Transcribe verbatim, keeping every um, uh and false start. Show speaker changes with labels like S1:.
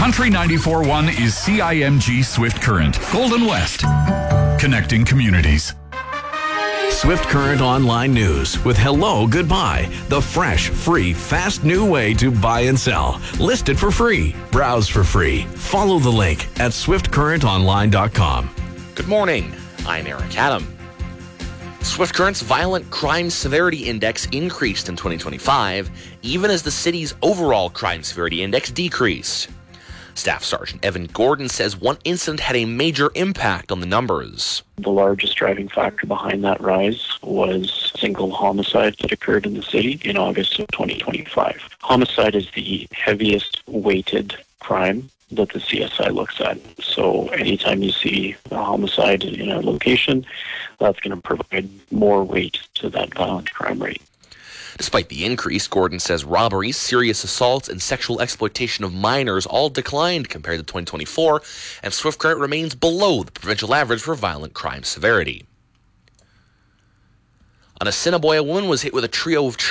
S1: Country ninety-four point one is C I M G Swift Current, Golden West, connecting communities.
S2: Swift Current Online News with Hello Goodbye, the fresh, free, fast new way to buy and sell. List it for free. Browse for free. Follow the link at swift current online dot com.
S3: Good morning. I'm Eric Adam. Swift Current's Violent Crime Severity Index increased in twenty twenty-five, even as the city's overall crime severity index decreased. Staff Sergeant Evan Gordon says one incident had a major impact on the numbers.
S4: The largest driving factor behind that rise was a single homicide that occurred in the city in August of twenty twenty-five. Homicide is the heaviest weighted crime that the C S I looks at. So anytime you see a homicide in a location, that's going to provide more weight to that violent crime rate.
S3: Despite the increase, Gordon says robberies, serious assaults, and sexual exploitation of minors all declined compared to twenty twenty-four, and Swift Current remains below the provincial average for violent crime severity. On Assiniboia, a woman was hit with a trio of